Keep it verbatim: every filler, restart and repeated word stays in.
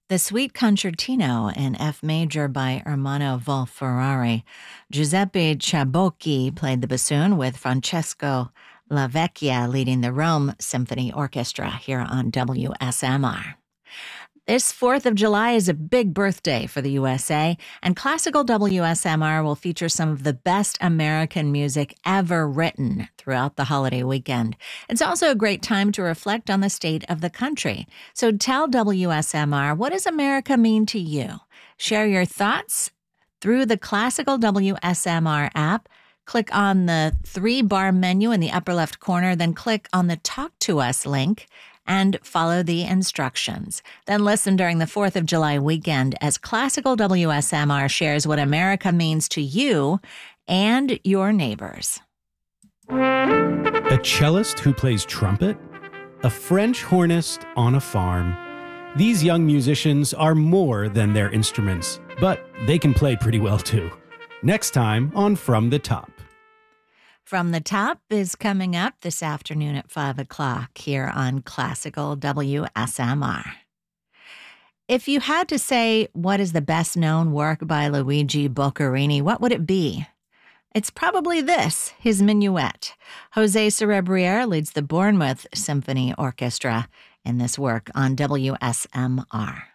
The Suite Concertino in F major by Ermanno Wolf-Ferrari. Giuseppe Ciabocchi played the bassoon with Francesco Lavecchia leading the Rome Symphony Orchestra here on W S M R. This fourth of July is a big birthday for the U S A, and classical W S M R will feature some of the best American music ever written throughout the holiday weekend. It's also a great time to reflect on the state of the country. So tell W S M R, what does America mean to you? Share your thoughts through the Classical W S M R app. Click on the three-bar menu in the upper left corner, then click on the Talk to Us link and follow the instructions. Then listen during the fourth of July weekend as Classical W S M R shares what America means to you and your neighbors. A cellist who plays trumpet? A French hornist on a farm? These young musicians are more than their instruments, but they can play pretty well too. Next time on From the Top. From the Top is coming up this afternoon at five o'clock here on Classical W S M R. If you had to say what is the best-known work by Luigi Boccherini, what would it be? It's probably this, his Minuet. Jose Cerebriere leads the Bournemouth Symphony Orchestra in this work on W S M R.